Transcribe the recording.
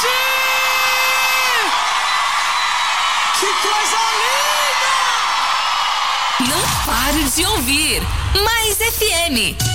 Que coisa linda! Não pare de ouvir Mais FM.